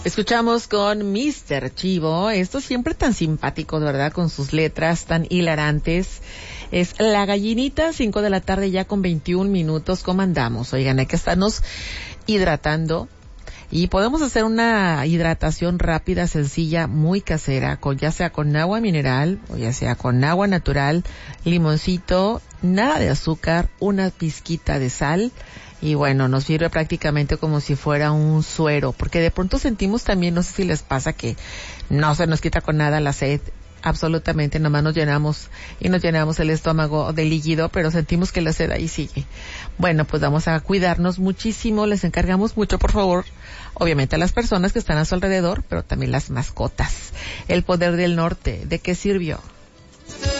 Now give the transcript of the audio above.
Escuchamos con Mr. Chivo, esto siempre tan simpático, ¿verdad? Con sus letras tan hilarantes. Es La Gallinita, 5 de la tarde ya con 21 minutos. ¿Cómo andamos? Oigan, hay que estarnos hidratando. Y podemos hacer una hidratación rápida, sencilla, muy casera, ya sea con agua mineral o ya sea con agua natural, limoncito, nada de azúcar, una pizquita de sal. Y bueno, nos sirve prácticamente como si fuera un suero, porque de pronto sentimos también, no sé si les pasa, que no se nos quita con nada la sed, absolutamente, nomás nos llenamos el estómago de líquido, pero sentimos que la sed ahí sigue. Bueno, pues vamos a cuidarnos muchísimo, les encargamos mucho, por favor, obviamente a las personas que están a su alrededor, pero también las mascotas. El Poder del Norte, ¿de qué sirvió?